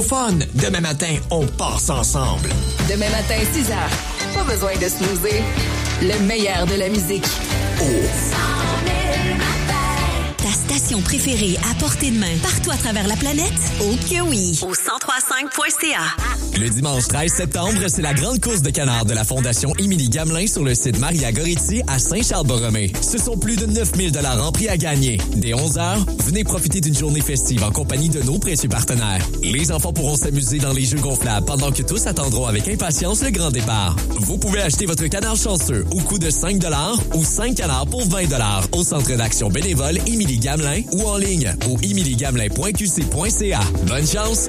Fun. Demain matin, on passe ensemble. Demain matin, 6h. Pas besoin de snoozer. Le meilleur de la musique. Oh. Ta station préférée à portée de main partout à travers la planète? Oh que oui! Au 1035.ca. Le dimanche 13 septembre, c'est la grande course de canards de la Fondation Émilie Gamelin sur le site Maria Goretti à Saint-Charles-Borromée. Ce sont plus de 9 000 $ en prix à gagner. Dès 11h, venez profiter d'une journée festive en compagnie de nos précieux partenaires. Les enfants pourront s'amuser dans les jeux gonflables pendant que tous attendront avec impatience le grand départ. Vous pouvez acheter votre canard chanceux au coût de 5 $ ou 5 canards pour 20 $ au centre d'action bénévole Émilie Gamelin ou en ligne au emiliegamelin.qc.ca. Bonne chance!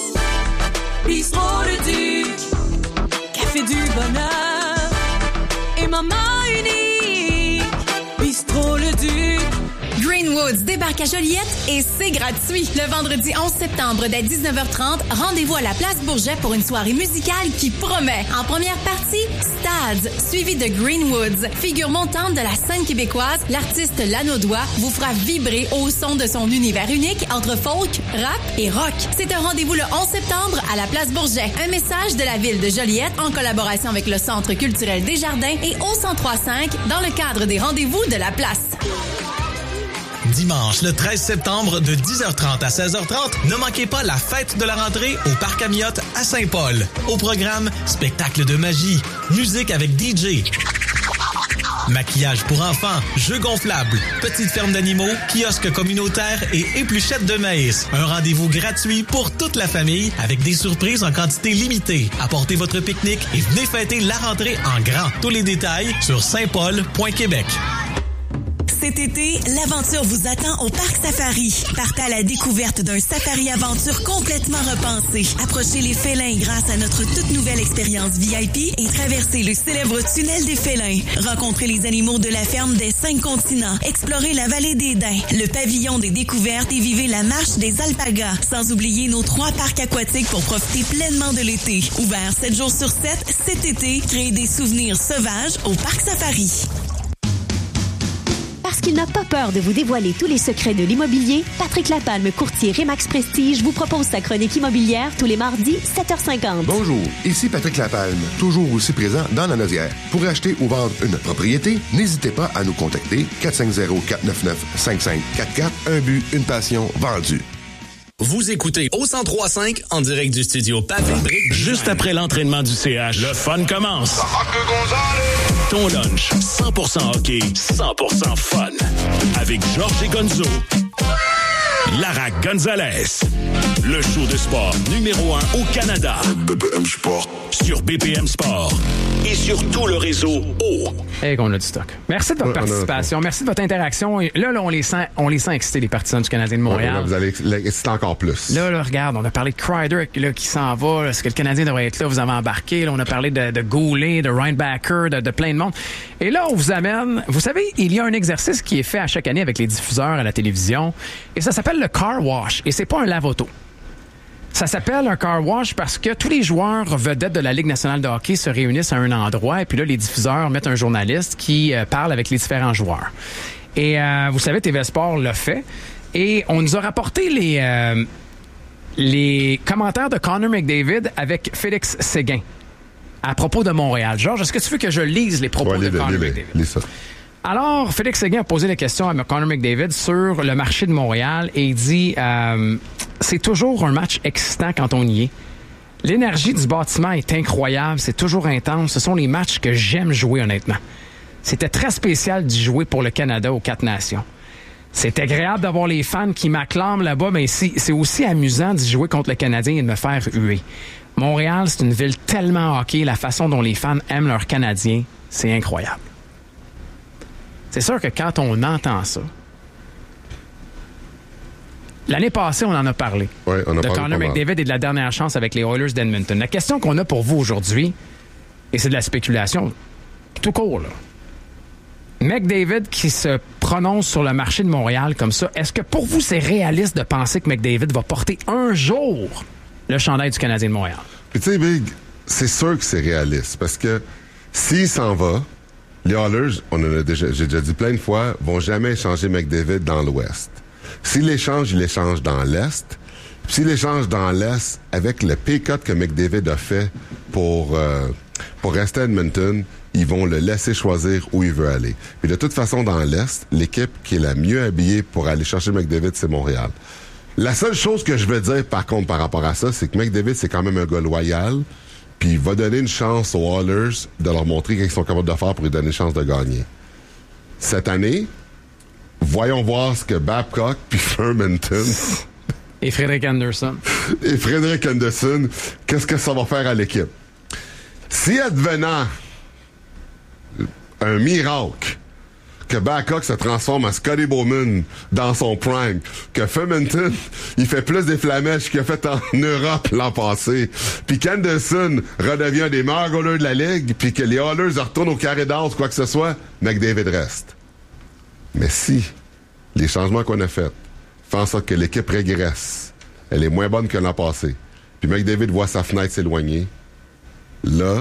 Bistrot Le Duc, café du bonheur et maman unique. Bistrot Le Duc. Greenwoods débarque à Joliette et c'est gratuit. Le vendredi 11 septembre dès 19h30, rendez-vous à la Place Bourget pour une soirée musicale qui promet. En première partie, Stads, suivi de Greenwoods. Figure montante de la scène québécoise, l'artiste Lanaudois vous fera vibrer au son de son univers unique entre folk, rap et rock. C'est un rendez-vous le 11 septembre à la Place Bourget. Un message de la ville de Joliette en collaboration avec le Centre culturel Desjardins et au 1035 dans le cadre des rendez-vous de la place. Dimanche, le 13 septembre, de 10h30 à 16h30, ne manquez pas la fête de la rentrée au Parc Amiotte à Saint-Paul. Au programme, spectacle de magie, musique avec DJ, maquillage pour enfants, jeux gonflables, petite ferme d'animaux, kiosque communautaire et épluchettes de maïs. Un rendez-vous gratuit pour toute la famille avec des surprises en quantité limitée. Apportez votre pique-nique et venez fêter la rentrée en grand. Tous les détails sur saintpaul.québec. Cet été, l'aventure vous attend au Parc Safari. Partez à la découverte d'un safari-aventure complètement repensé. Approchez les félins grâce à notre toute nouvelle expérience VIP et traversez le célèbre tunnel des félins. Rencontrez les animaux de la ferme des 5 continents. Explorez la vallée des Daims, le pavillon des découvertes et vivez la marche des alpagas. Sans oublier nos 3 parcs aquatiques pour profiter pleinement de l'été. Ouvert 7 jours sur 7, cet été, créez des souvenirs sauvages au Parc Safari. Parce qu'il n'a pas peur de vous dévoiler tous les secrets de l'immobilier, Patrick Lapalme, courtier Remax Prestige, vous propose sa chronique immobilière tous les mardis, 7h50. Bonjour, ici Patrick Lapalme, toujours aussi présent dans la Naudière. Pour acheter ou vendre une propriété, n'hésitez pas à nous contacter 450-499-5544. Un but, une passion, vendue. Vous écoutez au 103.5 en direct du studio Pavé Brick. Juste après l'entraînement du CH, le fun commence. Ton lunch, 100% hockey, 100% fun. Avec Georges et Gonzo. Lara Gonzalez. Le show de sport numéro 1 au Canada. BPM Sport. Sur BPM Sport. Et sur tout le réseau O. Et qu'on a du stock. Merci de votre participation. Merci de votre interaction. Là, on les sent excités, les partisans du Canadien de Montréal. Là, vous allez l'exciter encore plus. Là, regarde, on a parlé de Kreider là, qui s'en va. Est-ce que le Canadien devrait être là? Vous avez embarqué. Là, on a parlé de Goulet, de Reinbacker, de plein de monde. Et là, on vous amène... Vous savez, il y a un exercice qui est fait à chaque année avec les diffuseurs à la télévision. Et ça s'appelle le car wash. Et c'est pas un lave-auto. Ça s'appelle un car wash parce que tous les joueurs vedettes de la Ligue nationale de hockey se réunissent à un endroit et puis là, les diffuseurs mettent un journaliste qui parle avec les différents joueurs. Et vous savez, TV Sport l'a fait. Et on nous a rapporté les commentaires de Connor McDavid avec Félix Séguin à propos de Montréal. Georges, est-ce que tu veux que je lise les propos de Connor McDavid? Lis ça. Alors, Félix Séguin a posé la question à Connor McDavid sur le marché de Montréal et il dit c'est toujours un match excitant quand on y est. L'énergie du bâtiment est incroyable, c'est toujours intense. Ce sont les matchs que j'aime jouer, honnêtement. C'était très spécial d'y jouer pour le Canada aux 4 nations. C'est agréable d'avoir les fans qui m'acclament là-bas, mais c'est aussi amusant d'y jouer contre le Canadien et de me faire huer. Montréal, c'est une ville tellement hockey, la façon dont les fans aiment leurs Canadiens, c'est incroyable. C'est sûr que quand on entend ça, l'année passée, on en a parlé. Oui, on a de parlé Connor McDavid et de la dernière chance avec les Oilers d'Edmonton. La question qu'on a pour vous aujourd'hui, et c'est de la spéculation tout court, là. McDavid qui se prononce sur le marché de Montréal comme ça, est-ce que pour vous, c'est réaliste de penser que McDavid va porter un jour le chandail du Canadien de Montréal? Puis tu sais, Big, c'est sûr que c'est réaliste parce que s'il s'en va, les Oilers, j'ai déjà dit plein de fois, vont jamais échanger McDavid dans l'Ouest. S'ils l'échangent, ils l'échangent dans l'Est. S'il échange dans l'Est, avec le pay cut que McDavid a fait pour rester à Edmonton, ils vont le laisser choisir où il veut aller. Puis de toute façon, dans l'Est, l'équipe qui est la mieux habillée pour aller chercher McDavid, c'est Montréal. La seule chose que je veux dire, par contre, par rapport à ça, c'est que McDavid, c'est quand même un gars loyal, puis il va donner une chance aux Oilers de leur montrer qu'ils sont capables de faire pour lui donner une chance de gagner. Cette année, voyons voir ce que Babcock puis Fermenton... Et Frédéric Anderson. Qu'est-ce que ça va faire à l'équipe? Si advenant un miracle que Babcock se transforme en Scotty Bowman dans son prime, que Fermenton, il fait plus des flamèches qu'il a fait en Europe l'an passé, puis qu'Anderson redevient un des meilleurs goalers de la Ligue, puis que les Oilers retournent au carré d'as ou quoi que ce soit, McDavid reste. Mais si les changements qu'on a faits font en sorte que l'équipe régresse, elle est moins bonne que l'an passé, puis McDavid voit sa fenêtre s'éloigner, là,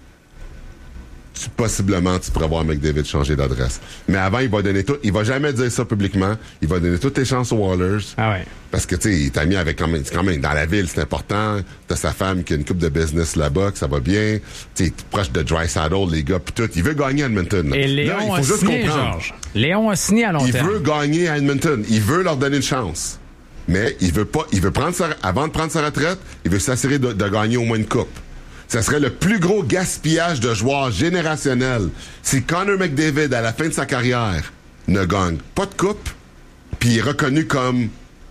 possiblement, tu pourrais voir McDavid changer d'adresse. Mais avant, il va donner tout. Il va jamais dire ça publiquement. Il va donner toutes les chances aux Oilers. Ah ouais. Parce que, tu sais, il est ami avec quand même dans la ville, c'est important. T'as sa femme qui a une couple de business là-bas, que ça va bien. Tu sais, proche de Draisaitl, les gars, pis tout. Il veut gagner à Edmonton. Et Léon il faut juste comprendre. Georges. Léon a signé à long terme. Il veut gagner à Edmonton. Il veut leur donner une chance. Mais il veut pas, avant de prendre sa retraite, il veut s'assurer de gagner au moins une coupe. Ça serait le plus gros gaspillage de joueurs générationnels si Connor McDavid, à la fin de sa carrière, ne gagne pas de coupe, puis est reconnu comme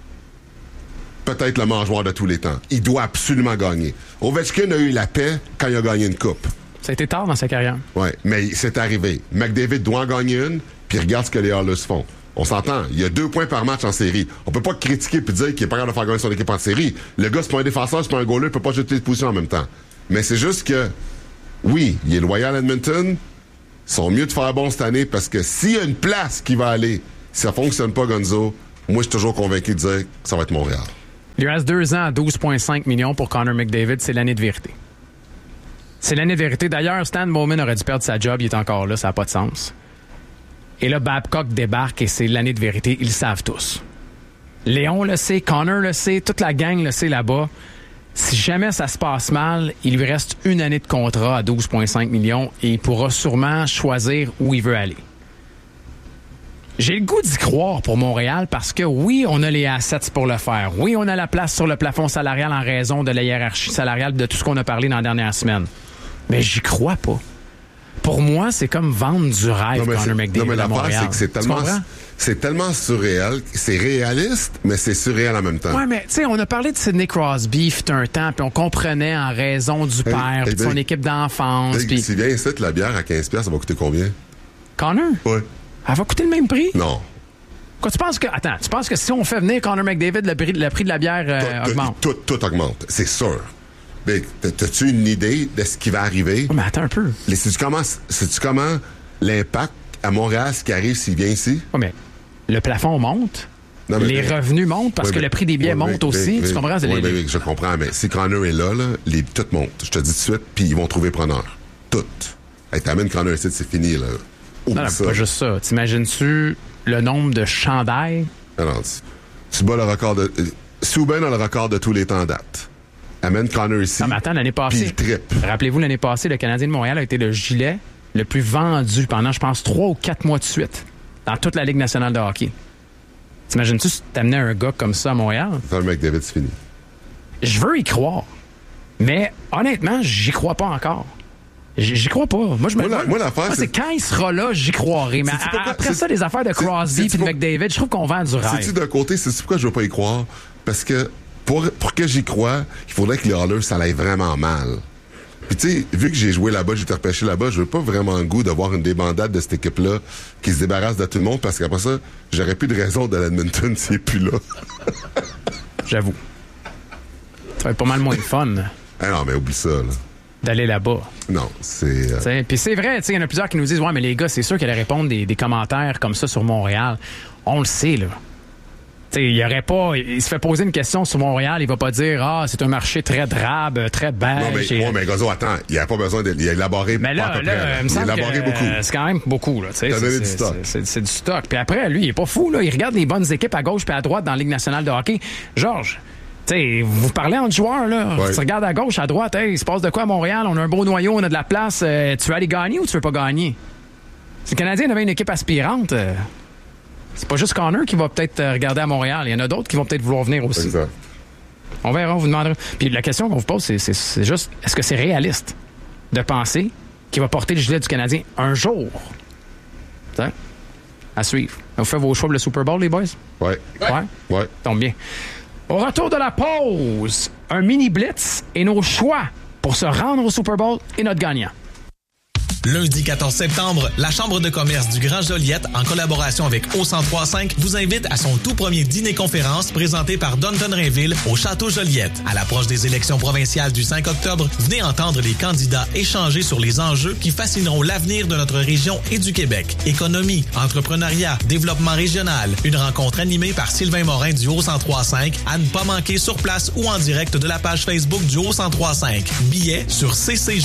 peut-être le meilleur joueur de tous les temps. Il doit absolument gagner. Ovechkin a eu la paix quand il a gagné une coupe. Ça a été tard dans sa carrière. Oui, mais c'est arrivé. McDavid doit en gagner une, puis regarde ce que les Oilers font. On s'entend, il y a 2 points par match en série. On peut pas critiquer puis dire qu'il est pas capable de faire gagner son équipe en série. Le gars, c'est pas un défenseur, c'est pas un goaler, il peut pas jeter de position en même temps. Mais c'est juste que, oui, il est loyal à Edmonton. Ils sont mieux de faire bon cette année parce que s'il y a une place qui va aller, si ça fonctionne pas, Gonzo, moi, je suis toujours convaincu de dire que ça va être Montréal. Il lui reste 2 ans à 12,5 millions pour Connor McDavid. C'est l'année de vérité. C'est l'année de vérité. D'ailleurs, Stan Bowman aurait dû perdre sa job. Il est encore là. Ça n'a pas de sens. Et là, Babcock débarque et c'est l'année de vérité. Ils le savent tous. Léon le sait. Connor le sait. Toute la gang le sait là-bas. Si jamais ça se passe mal, il lui reste 1 année de contrat à 12,5 millions et il pourra sûrement choisir où il veut aller. J'ai le goût d'y croire pour Montréal parce que oui, on a les assets pour le faire. Oui, on a la place sur le plafond salarial en raison de la hiérarchie salariale de tout ce qu'on a parlé dans la dernière semaine. Mais j'y crois pas. Pour moi, c'est comme vendre du rêve, Connor McDavid à Montréal. C'est que c'est tellement surréel. C'est réaliste, mais c'est surréel en même temps. Ouais, mais tu sais, on a parlé de Sidney Crosby fut un temps, puis on comprenait en raison du père, de son équipe d'enfance. Si bien ici, la bière à $15, ça va coûter combien? Connor? Oui. Elle va coûter le même prix? Non. Quoi, tu penses que si on fait venir Connor McDavid, le prix de la bière augmente? Tout augmente, c'est sûr. Mais t'as-tu une idée de ce qui va arriver? Mais attends un peu. Sais-tu comment l'impact à Montréal, ce qui arrive s'il vient ici? Oui, mais le plafond monte. Les revenus montent parce que le prix des billets monte aussi. Tu comprends? Oui, je comprends. Mais si Connor est là, tout monte. Je te dis tout de suite, puis ils vont trouver preneur. Tout. Hey, t'amènes Connor ici, c'est fini, là. Non, pas juste ça. T'imagines-tu le nombre de chandails? Non, tu bats le record de... Subban a le record de tous les temps en date. Amène Connor ici. Non, mais attends, l'année passée. Rappelez-vous, l'année passée, le Canadien de Montréal a été le gilet le plus vendu pendant, je pense, 3 ou 4 mois de suite dans toute la Ligue nationale de hockey. T'imagines-tu si t'amenais un gars comme ça à Montréal? Le McDavid, c'est fini. Je veux y croire. Mais honnêtement, j'y crois pas encore. J'y crois pas. Moi, l'affaire, c'est quand il sera là, j'y croirai. Mais après ça, les affaires de Crosby et de McDavid, je trouve qu'on vend du rêve. C'est-tu d'un côté, c'est pourquoi je veux pas y croire? Parce que pour que j'y croie, il faudrait que les Oilers, ça aille vraiment mal. Puis tu sais, vu que j'ai joué là-bas, j'ai été repêché là-bas, je veux pas vraiment le goût d'avoir une débandade de cette équipe-là qui se débarrasse de tout le monde parce qu'après ça, j'aurais plus de raison de l'Edmonton s'il est plus là. J'avoue. Ça va être pas mal moins de fun. Ah non, mais oublie ça, là. D'aller là-bas. Non, c'est... Puis c'est vrai, il y en a plusieurs qui nous disent « Ouais, mais les gars, c'est sûr qu'elle allait répondre des commentaires comme ça sur Montréal. » On le sait, là. Il se fait poser une question sur Montréal, il va pas dire « Ah, c'est un marché très drabe, très beige. » Non, mais Gozo, attends, il n'y a pas besoin d'y élaborer. Mais là, il me semble que beaucoup. C'est quand même beaucoup. Là, t'as donné du stock. C'est du stock. Puis après, lui, il est pas fou. Là. Il regarde les bonnes équipes à gauche et à droite dans la Ligue nationale de hockey. Georges, sais, vous parlez entre joueurs, là. Ouais. Tu regardes à gauche, à droite, hey, il se passe de quoi à Montréal? On a un beau noyau, on a de la place. Tu veux aller gagner ou tu veux pas gagner? Si le Canadien avait une équipe aspirante, c'est pas juste Connor qui va peut-être regarder à Montréal. Il y en a d'autres qui vont peut-être vouloir venir aussi. Exact. On verra, on vous demandera. Puis la question qu'on vous pose, c'est juste, est-ce que c'est réaliste de penser qu'il va porter le gilet du Canadien un jour? T'sais? À suivre. Vous faites vos choix pour le Super Bowl, les boys? Ouais. Ouais. Tombe bien. Au retour de la pause, un mini blitz et nos choix pour se rendre au Super Bowl et notre gagnant. Lundi 14 septembre, la Chambre de commerce du Grand Joliette, en collaboration avec O1035, vous invite à son tout premier dîner-conférence présenté par Downton Rainville au Château Joliette. À l'approche des élections provinciales du 5 octobre, venez entendre les candidats échanger sur les enjeux qui fascineront l'avenir de notre région et du Québec. Économie, entrepreneuriat, développement régional. Une rencontre animée par Sylvain Morin du O1035 à ne pas manquer sur place ou en direct de la page Facebook du O1035. Billets sur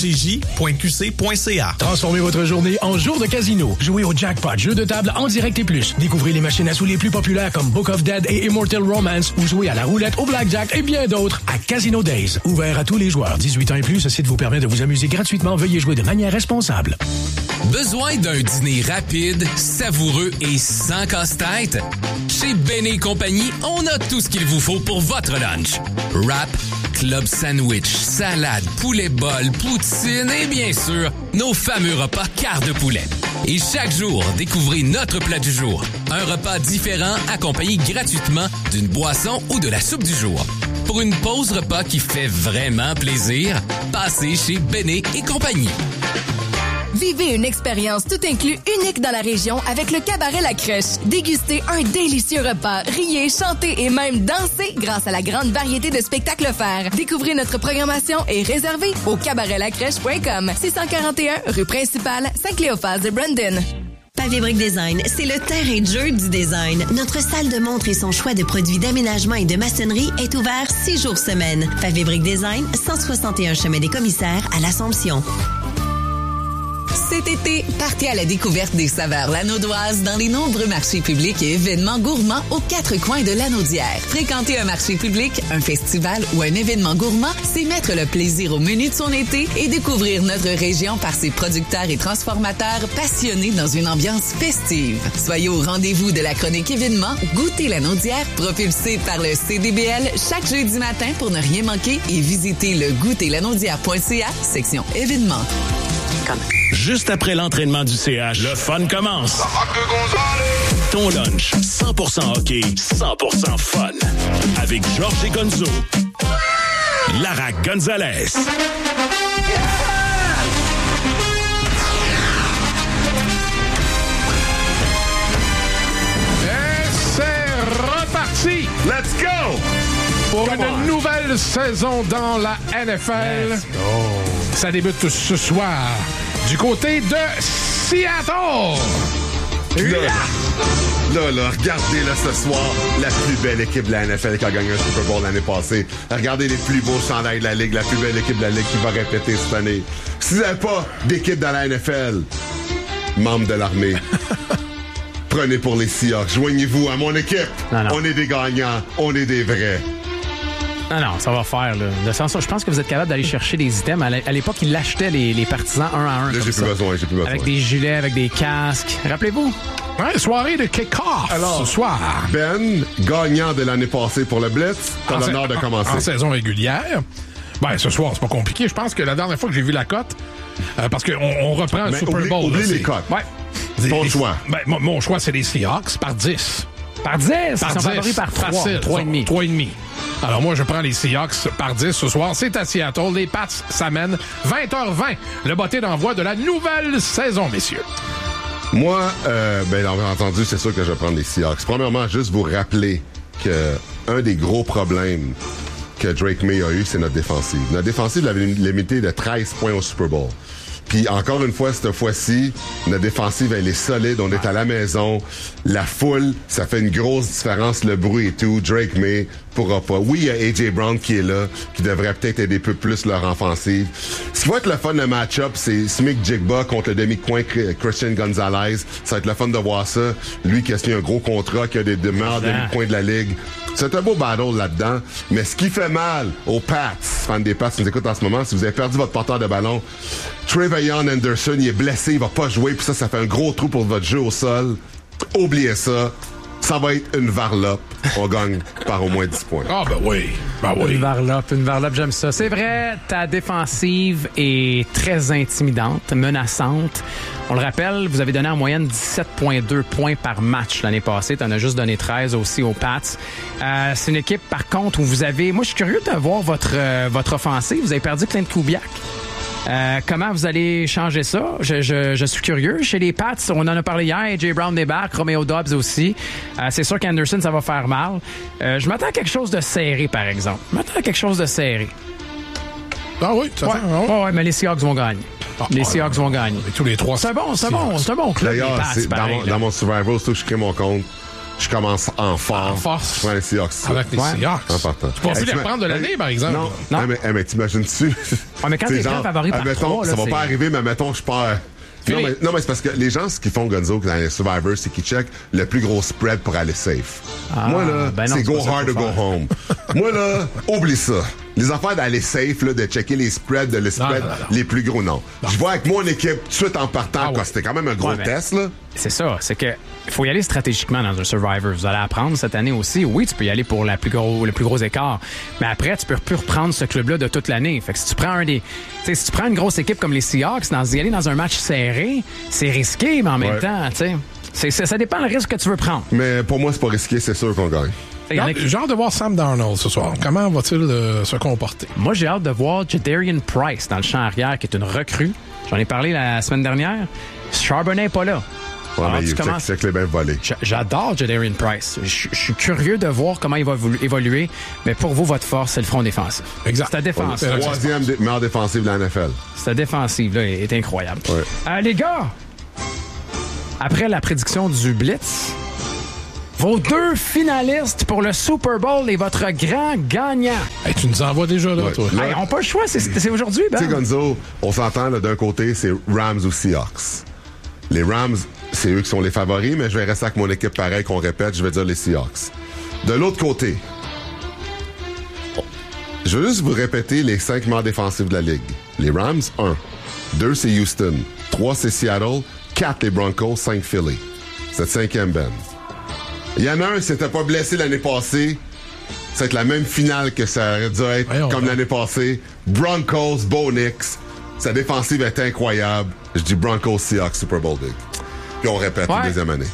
ccjj.qc.ca. Transformez votre journée en jour de casino. Jouez au jackpot, jeux de table en direct et plus. Découvrez les machines à sous les plus populaires comme Book of Dead et Immortal Romance ou jouez à la roulette, au blackjack et bien d'autres à Casino Days. Ouvert à tous les joueurs. 18 ans et plus, ce site vous permet de vous amuser gratuitement. Veuillez jouer de manière responsable. Besoin d'un dîner rapide, savoureux et sans casse-tête? Chez Béné Compagnie, on a tout ce qu'il vous faut pour votre lunch. Wrap, club sandwich, salade, poulet bol, poutine et bien sûr, nos fameux repas quart de poulet. Et chaque jour, découvrez notre plat du jour. Un repas différent accompagné gratuitement d'une boisson ou de la soupe du jour. Pour une pause repas qui fait vraiment plaisir, passez chez Béné et Compagnie. Vivez une expérience tout inclus unique dans la région avec le Cabaret La Crèche. Dégustez un délicieux repas, riez, chantez et même dansez grâce à la grande variété de spectacles offerts. Découvrez notre programmation et réservez au cabaretlacrèche.com. 641 rue principale, Saint-Cléophas de Brandon. Pavé Brick Design, c'est le terrain de jeu du design. Notre salle de montre et son choix de produits d'aménagement et de maçonnerie est ouvert 6 jours semaine. Pavé Brick Design, 161 chemin des Commissaires à l'Assomption. Cet été, partez à la découverte des saveurs lanaudoises dans les nombreux marchés publics et événements gourmands aux 4 coins de Lanaudière. Fréquenter un marché public, un festival ou un événement gourmand, c'est mettre le plaisir au menu de son été et découvrir notre région par ses producteurs et transformateurs passionnés dans une ambiance festive. Soyez au rendez-vous de la chronique événement Goûter Lanaudière, propulsé par le CDBL chaque jeudi matin pour ne rien manquer et visiter le goûterlanaudière.ca, section événements. Juste après l'entraînement du CH, le fun commence. Ton lunch, 100% hockey, 100% fun. Avec Georges et Gonzo. Lara Gonzalez. Et c'est reparti! Let's go! Pour une nouvelle saison dans la NFL. Let's go! Ça débute ce soir du côté de Seattle. Là, regardez-le ce soir, la plus belle équipe de la NFL qui a gagné un Super Bowl l'année passée. Regardez les plus beaux chandails de la Ligue, la plus belle équipe de la Ligue qui va répéter cette année. Si vous n'avez pas d'équipe dans la NFL, membre de l'armée, prenez pour les Seahawks. Joignez-vous à mon équipe. Non. On est des gagnants, on est des vrais. Non, ça va faire, là. De sens, je pense que vous êtes capable d'aller chercher des items. À l'époque, ils l'achetaient, les partisans, un à un. Là, j'ai plus besoin. Avec des gilets, avec des casques. Rappelez-vous? Ouais, soirée de kick-off ce soir. Ben, gagnant de l'année passée pour le Blitz, t'as l'honneur de commencer. En saison régulière. Ben, ce soir, c'est pas compliqué. Je pense que la dernière fois que j'ai vu la cote, parce qu'on reprend le Super Bowl. Oublie les cotes. Ouais. Ton choix. Ben, mon choix, c'est les Seahawks par 10. Par 10? Ils sont favoris par 3. 3,5. 3,5. Alors moi, je prends les Seahawks par 10 ce soir. C'est à Seattle. Les Pats s'amènent 20h20. Le botté d'envoi de la nouvelle saison, messieurs. Moi, bien entendu, c'est sûr que je vais prendre les Seahawks. Premièrement, juste vous rappeler que un des gros problèmes que Drake May a eu, c'est notre défensive. Notre défensive l'avait limité de 13 points au Super Bowl. Puis encore une fois, cette fois-ci, notre défensive, elle est solide. On est à la maison. La foule, ça fait une grosse différence, le bruit et tout. Drake May pourra pas. Oui, il y a A.J. Brown qui est là, qui devrait peut-être aider un peu plus leur offensive. Ce qui va être le fun, le match-up, c'est Smith-Jigba contre le demi-coin Christian Gonzalez. Ça va être le fun de voir ça. Lui qui a signé un gros contrat, qui a des meilleurs demi-coins de la Ligue. C'est un beau battle là-dedans. Mais ce qui fait mal aux Pats, fans des Pats qui nous écoutent en ce moment, si vous avez perdu votre porteur de ballon, Trevayon Anderson, il est blessé, il va pas jouer, puis ça fait un gros trou pour votre jeu au sol. Oubliez ça. Ça va être une varlope. On gagne par au moins 10 points. Ah, ben oui. Une varlope, j'aime ça. C'est vrai, ta défensive est très intimidante, menaçante. On le rappelle, vous avez donné en moyenne 17,2 points par match l'année passée. Tu en as juste donné 13 aussi aux Pats. C'est une équipe, par contre, où vous avez... Moi, je suis curieux de voir votre offensive. Vous avez perdu Clint Kubiak. Comment vous allez changer ça? Je suis curieux. Chez les Pats, on en a parlé hier, AJ Brown débarque, Romeo Doubs aussi. C'est sûr qu'Anderson, ça va faire mal. Je m'attends à quelque chose de serré, par exemple. Ah oui, tu attends. Ouais, mais les Seahawks vont gagner. Les Seahawks vont gagner. Et tous les trois. C'est un bon club, les Pats. Dans mon Survivor, surtout que je crée mon compte, je commence en force. Je prends les Seahawks. Avec les Seahawks. Important. Tu peux les reprendre de l'année, par exemple. Non. Mais t'imagines-tu? Mais quand t'es prêt favori par 3, ça va pas arriver, mais mettons, je perds. Non, mais c'est parce que les gens, ce qu'ils font, Gonzo, dans les Survivors, c'est qu'ils checkent le plus gros spread pour aller safe. Moi, là, c'est go hard or go home. Moi, là, oublie ça. Les affaires d'aller safe, là, de checker les spreads, les plus gros, non. Je vois avec mon équipe tout de suite en partant, c'était quand même un gros test, là. C'est ça, c'est que il faut y aller stratégiquement dans un Survivor. Vous allez apprendre cette année aussi. Oui, tu peux y aller pour le plus gros écart. Mais après, tu peux plus reprendre ce club-là de toute l'année. Fait que si tu prends si tu prends une grosse équipe comme les Seahawks, y aller dans un match serré, c'est risqué, mais en même temps, tu sais, ça dépend le risque que tu veux prendre. Mais pour moi, c'est pas risqué, c'est sûr qu'on gagne. J'ai hâte de voir Sam Darnold ce soir. Comment va-t-il se comporter? Moi, j'ai hâte de voir Jadarian Price dans le champ arrière, qui est une recrue. J'en ai parlé la semaine dernière. Charbonnet n'est pas là. Ouais, mais check les bien volés. J'adore Jadarian Price. Je suis curieux de voir comment il va évoluer. Mais pour vous, votre force, c'est le front défensif. Exact. C'est ta défensive. Troisième meilleure défensive de la NFL. Cette défensive-là est incroyable. Ouais. Les gars, après la prédiction du Blitz, vos 2 finalistes pour le Super Bowl et votre grand gagnant. Hey, tu nous envoies déjà là, toi. Hey, on n'a pas le choix, c'est aujourd'hui. Ben. Tu sais, Gonzo, on s'entend, d'un côté, c'est Rams ou Seahawks. Les Rams, c'est eux qui sont les favoris, mais je vais rester avec mon équipe pareil qu'on répète, je vais dire les Seahawks. De l'autre côté, je veux juste vous répéter les 5 meilleurs défensifs de la Ligue. Les Rams, 1. 2, c'est Houston. 3, c'est Seattle. 4, les Broncos. 5, Philly. C'est le 5e Ben. Il y en a un qui s'était pas blessé l'année passée. Ça va être la même finale que ça aurait dû être comme l'année passée. Broncos, Bo Nix. Sa défensive est incroyable. Je dis Broncos, Seahawks, Super Bowl big. Puis on répète la deuxième année.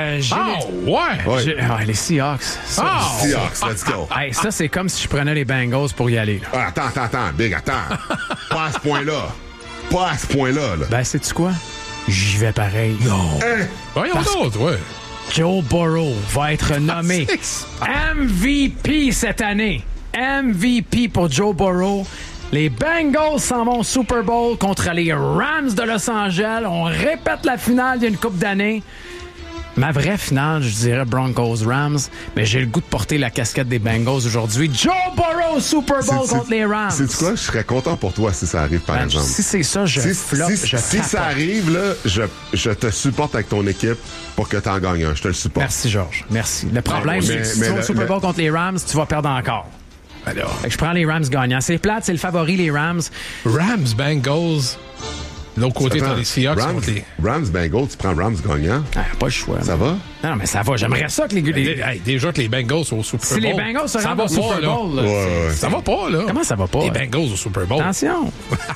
Les Seahawks. Seahawks, let's go. Hey, ça, c'est comme si je prenais les Bengals pour y aller. Attends, Big, attends. Pas à ce point-là. Là. Ben, sais-tu quoi? J'y vais pareil. Non. Voyons d'autres, ouais. Joe Burrow va être nommé MVP cette année. MVP pour Joe Burrow. Les Bengals s'en vont au Super Bowl contre les Rams de Los Angeles. On répète la finale il y a une couple d'années. Ma vraie finale, je dirais Broncos-Rams, mais j'ai le goût de porter la casquette des Bengals aujourd'hui. Joe Burrow, Super Bowl contre les Rams. C'est quoi? Je serais content pour toi si ça arrive, par exemple. Si c'est ça, si ça arrive, là, je te supporte avec ton équipe pour que tu en gagnes un. Je te le supporte. Merci, Georges. Merci. Le problème, c'est que si tu vas au Super Bowl contre les Rams, tu vas perdre encore. Alors. Fait que je prends les Rams gagnants. C'est plate, c'est le favori, les Rams. Rams, Bengals. L'autre côté, t'as les Seahawks. Rams, Bengals, tu prends Rams gagnants. Pas le choix. Ça va? Non, mais ça va. J'aimerais ça que déjà que les Bengals sont au Super Bowl. Si les Bengals se rendent au Super Bowl, là. Ça va pas, là. Comment ça va pas? Les Bengals au Super Bowl. Attention.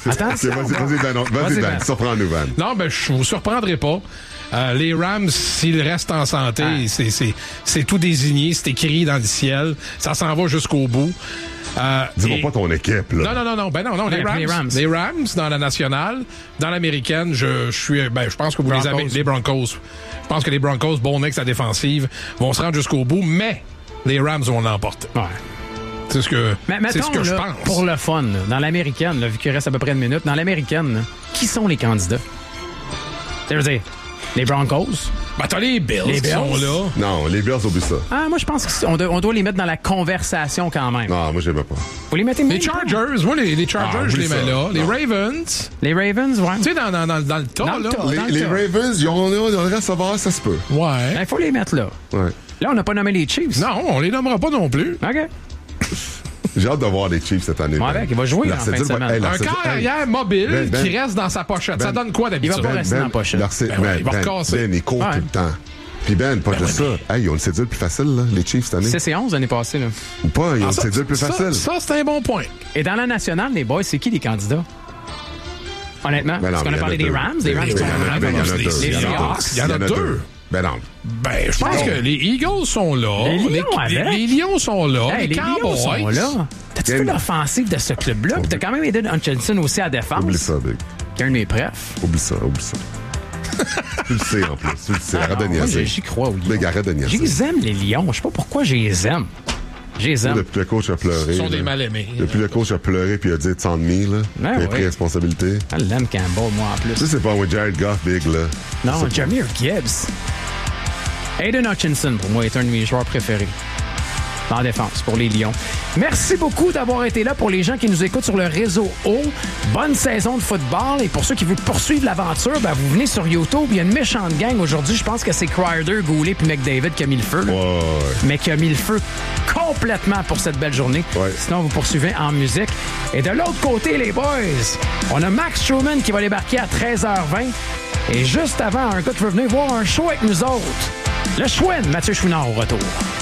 Vas-y, Ben. Surprends-nous, Ben. Non, ben, je vous surprendrai pas. Les Rams, s'ils restent en santé, c'est tout désigné, c'est écrit dans le ciel. Ça s'en va jusqu'au bout. Dis-moi pas ton équipe, là. Non. Ben non, les Rams. Les Rams dans la nationale. Dans l'américaine, je pense que vous les avez, les Broncos. Je pense que les Broncos, Bo Nix, la défensive, vont se rendre jusqu'au bout, mais les Rams vont l'emporter. Ouais. C'est ce que je pense. Pour le fun, là, dans l'américaine, là, vu qu'il reste à peu près une minute, dans l'américaine, là, qui sont les candidats? Je veux dire, les Broncos. Ben, t'as les Bills qui sont là. Non, les Bills, oublie ça. Moi, je pense qu'on doit les mettre dans la conversation quand même. Non, moi, je les mets pas. Vous les mettez Les Chargers, moi, les Chargers, je les mets là. Les Ravens. Les Ravens, ouais. Tu sais, dans le tas, là. Les Ravens, ils ont le recevoir, ça se peut. Ouais. Il faut les mettre là. Ouais. Là, on n'a pas nommé les Chiefs. Non, on les nommera pas non plus. OK. J'ai hâte de voir les Chiefs cette année. Ouais, il va jouer en fin de semaine. Un corps arrière mobile qui reste dans sa pochette. Ça donne quoi d'habitude? Il va pas rester dans la pochette. Il va recasser. Il court tout le temps. Puis pas juste ça. Hey, ils ont une cédule plus facile, là, les Chiefs, cette année. C'est 11 l'année passée, là. Ou pas, ils ont une cédule plus facile. Ça, c'est un bon point. Et dans la nationale, les boys, c'est qui les candidats? Honnêtement, parce qu'on a parlé des Rams. Les Rams sont les Seahawks. Il y en a deux. Je pense que les Eagles sont là. Les Lions sont là. Les Cowboys sont là. T'as-tu vu l'offensive de ce club-là? Puis t'as quand même Aiden Hutchinson aussi à défense. Oublie ça, Big. Qui est un de mes prefs. Oublie ça. Tu le sais, en plus. Tu le sais. Arrête de niaiser. J'y crois, oui. Big, arrête de niaiser. Je les aime, les Lions. Je sais pas pourquoi je les aime. Depuis que le coach a pleuré. Ils sont des mal-aimés. Depuis le coach a pleuré puis il a dit it's on me, là. Il a pris responsabilité. Elle l'aime Campbell, moi, en plus. Ça, c'est pas un Jared Goff, Big, là. Non, Jahmyr Gibbs. Aiden Hutchinson, pour moi, est un de mes joueurs préférés. En défense pour les Lions. Merci beaucoup d'avoir été là pour les gens qui nous écoutent sur le réseau O. Bonne saison de football. Et pour ceux qui veulent poursuivre l'aventure, vous venez sur YouTube. Il y a une méchante gang aujourd'hui. Je pense que c'est Crider, Goulet puis McDavid qui a mis le feu. Mais qui a mis le feu complètement pour cette belle journée. Sinon, vous poursuivez en musique. Et de l'autre côté, les boys, on a Max Truman qui va débarquer à 13h20. Et juste avant, un gars qui veut venir voir un show avec nous autres. Le Chouin, Mathieu Chouinard au retour.